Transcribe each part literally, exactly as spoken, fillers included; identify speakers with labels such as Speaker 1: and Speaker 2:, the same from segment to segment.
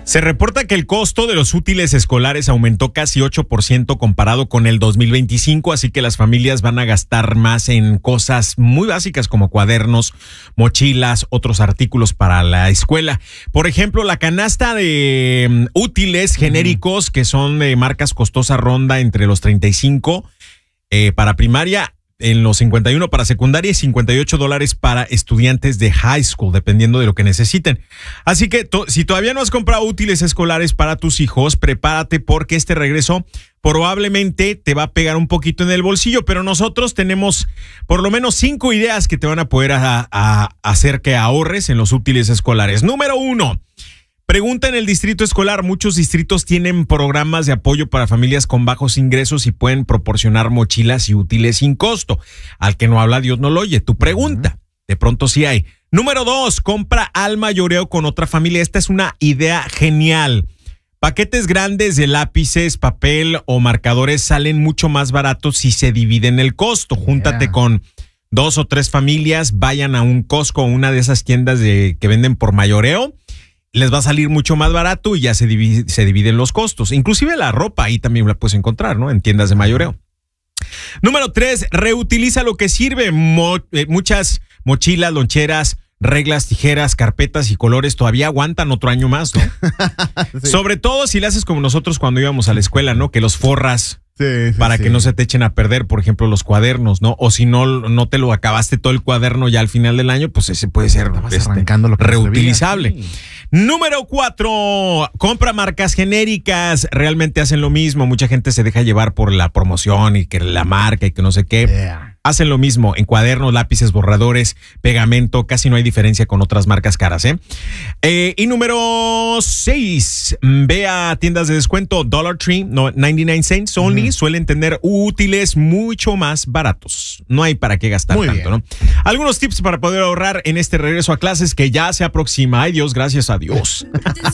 Speaker 1: Se reporta que el costo de los útiles escolares aumentó casi ocho por ciento comparado con el dos mil veinticinco, así que las familias van a gastar más en cosas muy básicas como cuadernos, mochilas, otros artículos para la escuela. Por ejemplo, la canasta de um, útiles genéricos que son de marcas costosas ronda entre los treinta y cinco eh, para primaria, en los cincuenta y uno para secundaria y cincuenta y ocho dólares para estudiantes de high school, dependiendo de lo que necesiten. Así que to, si todavía no has comprado útiles escolares para tus hijos, prepárate porque este regreso probablemente te va a pegar un poquito en el bolsillo, pero nosotros tenemos por lo menos cinco ideas que te van a poder a, a hacer que ahorres en los útiles escolares. Número uno. Pregunta en el distrito escolar. Muchos distritos tienen programas de apoyo para familias con bajos ingresos y pueden proporcionar mochilas y útiles sin costo. Al que no habla, Dios no lo oye. Tu pregunta. De pronto sí hay. Número dos, compra al mayoreo con otra familia. Esta es una idea genial. Paquetes grandes de lápices, papel o marcadores salen mucho más baratos si se dividen el costo. Júntate yeah. con dos o tres familias, vayan a un Costco o una de esas tiendas de, que venden por mayoreo. Les va a salir mucho más barato y ya se, divide, se dividen los costos. Inclusive la ropa ahí también la puedes encontrar, ¿no? En tiendas de mayoreo. Número tres, reutiliza lo que sirve. Mo, eh, muchas mochilas, loncheras, reglas, tijeras, carpetas y colores todavía aguantan otro año más, ¿no? Sí. Sobre todo si le haces como nosotros cuando íbamos a la escuela, ¿no? Que los forras. Sí, sí, para sí. que no se te echen a perder, por ejemplo, los cuadernos, ¿no? O si no, no te lo acabaste todo el cuaderno ya al final del año, pues ese puede ser este,
Speaker 2: lo
Speaker 1: reutilizable. Sí. Número cuatro, compra marcas genéricas. Realmente hacen lo mismo. Mucha gente se deja llevar por la promoción y que la marca y que no sé qué. Yeah. Hacen lo mismo en cuadernos, lápices, borradores, pegamento. Casi no hay diferencia con otras marcas caras, ¿eh? eh y número seis, ve a tiendas de descuento. Dollar Tree, no, noventa y nueve cents only. Uh-huh. Suelen tener útiles mucho más baratos. No hay para qué gastar Muy tanto, bien. ¿no? Algunos tips para poder ahorrar en este regreso a clases que ya se aproxima. Ay, Dios, gracias a Dios.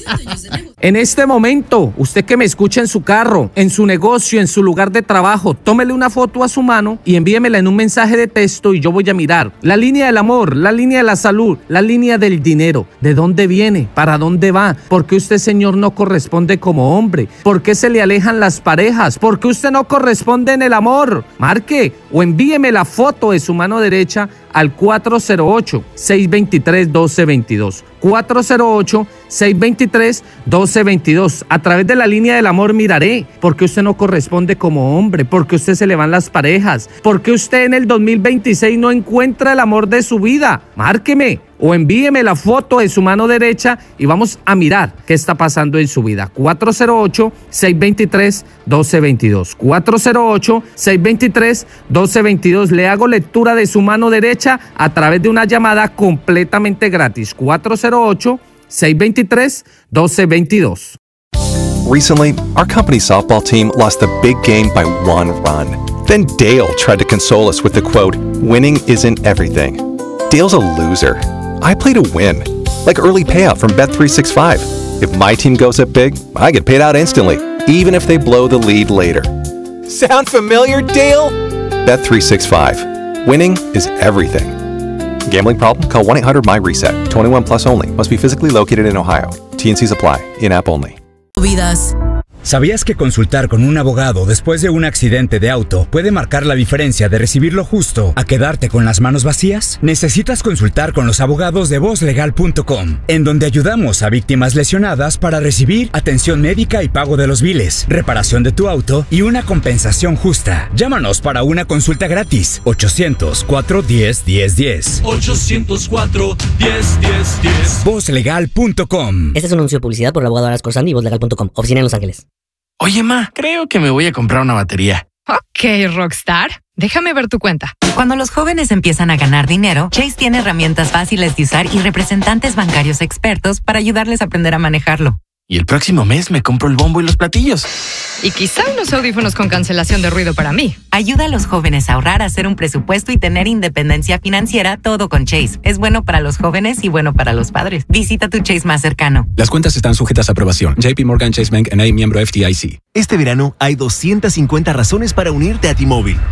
Speaker 3: En este momento, usted que me escucha en su carro, en su negocio, en su lugar de trabajo, tómele una foto a su mano y envíemela en un mensaje de texto y yo voy a mirar la línea del amor, la línea de la salud, la línea del dinero. ¿De dónde viene? ¿Para dónde va? ¿Por qué usted, señor, no corresponde como hombre? ¿Por qué se le alejan las parejas? ¿Por qué usted no corresponde en el amor? Marque o envíeme la foto de su mano derecha al cuatro cero ocho, seis dos tres, uno dos dos dos. cuatro cero ocho, seis dos tres, uno dos dos dos. A través de la línea del amor miraré por qué usted no corresponde como hombre, por qué usted se le van las parejas, por qué usted en el dos mil veintiséis no encuentra el amor de su vida. Márqueme o envíeme la foto de su mano derecha y vamos a mirar qué está pasando en su vida. cuatro cero ocho, seis dos tres, uno dos dos dos. cuatro cero ocho, seis dos tres, uno dos dos dos. Le hago lectura de su mano derecha a través de una llamada completamente gratis. cuatro cero ocho, seis dos tres, uno dos dos dos.
Speaker 4: Recently, our company's softball team lost a big game by one run. Then Dale tried to console us with the quote, "Winning isn't everything." Dale's a loser. I play to win, like early payout from Bet three sixty-five. If my team goes up big, I get paid out instantly, even if they blow the lead later. Sound familiar, Dale? Bet three sixty-five. Winning is everything. Gambling problem? Call one eight hundred M Y reset. twenty-one plus only. Must be physically located in Ohio. T and C's apply. In-app only.
Speaker 5: Vidas. ¿Sabías que consultar con un abogado después de un accidente de auto puede marcar la diferencia de recibir lo justo a quedarte con las manos vacías? Necesitas consultar con los abogados de voz legal punto com, en donde ayudamos a víctimas lesionadas para recibir atención médica y pago de los biles, reparación de tu auto y una compensación justa. Llámanos para una consulta gratis. ochocientos, cuatro diez, diez diez.
Speaker 6: ochocientos cuatro, diez diez diez.
Speaker 5: voz legal punto com.
Speaker 7: Este es un anuncio de publicidad por el abogado Aras Corsandi y voz legal punto com. Oficina en Los Ángeles.
Speaker 8: Oye, ma, creo que me voy a comprar una batería.
Speaker 9: Ok, Rockstar. Déjame ver tu cuenta.
Speaker 10: Cuando los jóvenes empiezan a ganar dinero, Chase tiene herramientas fáciles de usar y representantes bancarios expertos para ayudarles a aprender a manejarlo.
Speaker 8: Y el próximo mes me compro el bombo y los platillos.
Speaker 9: Y quizá unos audífonos con cancelación de ruido para mí.
Speaker 10: Ayuda a los jóvenes a ahorrar, a hacer un presupuesto y tener independencia financiera, todo con Chase. Es bueno para los jóvenes y bueno para los padres. Visita tu Chase más cercano.
Speaker 11: Las cuentas están sujetas a aprobación. J P Morgan Chase Bank N A, miembro F D I C.
Speaker 12: Este verano hay doscientas cincuenta razones para unirte a T-Mobile.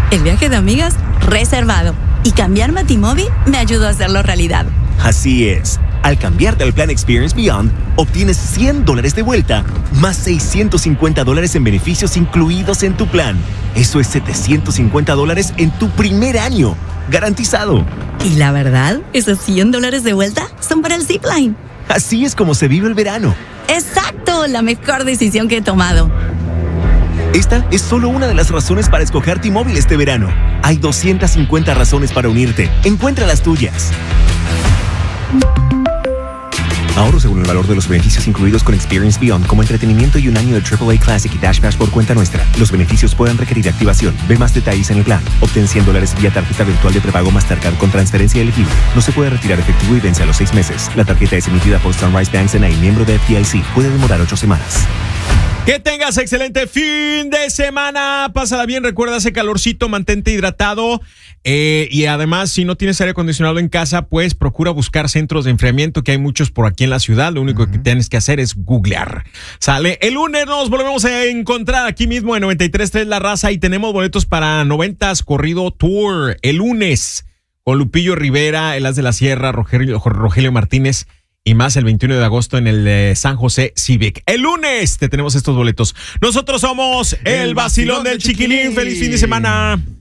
Speaker 2: El viaje de amigas, reservado. Y cambiarme a T-Mobile me ayudó a hacerlo realidad.
Speaker 12: Así es. Al cambiarte al plan Experience Beyond, obtienes cien dólares de vuelta, más seiscientos cincuenta dólares en beneficios incluidos en tu plan. Eso es setecientos cincuenta dólares en tu primer año. Garantizado.
Speaker 2: Y la verdad, esos cien dólares de vuelta son para el Zipline.
Speaker 12: Así es como se vive el verano.
Speaker 2: ¡Exacto! La mejor decisión que he tomado.
Speaker 12: Esta es solo una de las razones para escoger T-Mobile este verano. Hay doscientas cincuenta razones para unirte. Encuentra las tuyas. Ahorro según el valor de los beneficios incluidos con Experience Beyond, como entretenimiento y un año de triple A Classic y Dash Pass por cuenta nuestra. Los beneficios pueden requerir activación. Ve más detalles en el plan. Obtén cien dólares vía tarjeta virtual de prepago Mastercard con transferencia elegible. No se puede retirar efectivo y vence a los seis meses. La tarjeta es emitida por Sunrise Banks N A, miembro de F D I C. Puede demorar ocho semanas.
Speaker 1: Que tengas excelente fin de semana. Pásala bien, recuerda ese calorcito, mantente hidratado. Eh, y además, si no tienes aire acondicionado en casa, pues procura buscar centros de enfriamiento, que hay muchos por aquí en la ciudad. Lo único uh-huh. que tienes que hacer es googlear. Sale. El lunes nos volvemos a encontrar aquí mismo en noventa y tres punto tres La Raza y tenemos boletos para noventas Corrido Tour el lunes con Lupillo Rivera, el As de la Sierra, Rogelio, Rogelio Martínez y más el veintiuno de agosto en el eh, San José Civic. El lunes te tenemos estos boletos. Nosotros somos el, el Vacilón del Chiquilín. Chiquilín. Feliz fin de semana.